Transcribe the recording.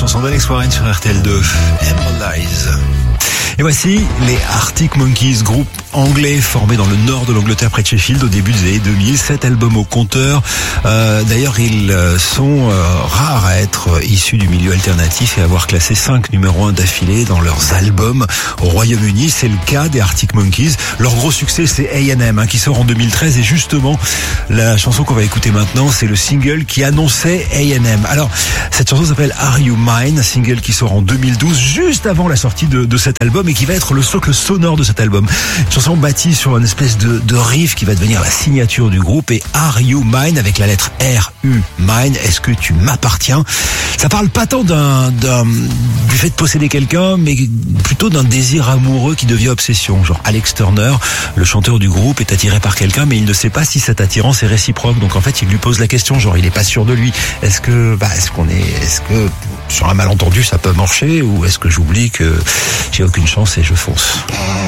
chanson d'Alex Warren sur RTL2, Emerald Eyes. Et voici les Arctic Monkeys, groupe anglais formé dans le nord de l'Angleterre près de Sheffield au début des années 2000. 7 albums au compteur. D'ailleurs, ils sont rares à être issus du milieu alternatif et à avoir classé 5 numéros 1 d'affilée dans leurs albums au Royaume-Uni. C'est le cas des Arctic Monkeys. Leur gros succès, c'est A&M, qui sort en 2013. Et justement, la chanson qu'on va écouter maintenant, c'est le single qui annonçait A&M. Alors, cette chanson s'appelle Are You Mine, un single qui sort en 2012, juste avant la sortie de cet album, et qui va être le socle sonore de cet album. Une chanson bâtie sur une espèce de riff qui va devenir la signature du groupe. Et Are You Mine, avec la lettre R-U, Mine, est-ce que tu m'appartiens? Ça parle pas tant du fait de posséder quelqu'un, mais plutôt d'un désir amoureux qui devient obsession. Genre Alex Turner, le chanteur du groupe, est attiré par quelqu'un, mais il ne sait pas si cette attirance est réciproque. Donc en fait, il lui pose la question, genre il est pas sûr de lui. Est-ce que sur un malentendu ça peut marcher, ou est-ce que j'oublie que j'ai aucune chance et je fonce?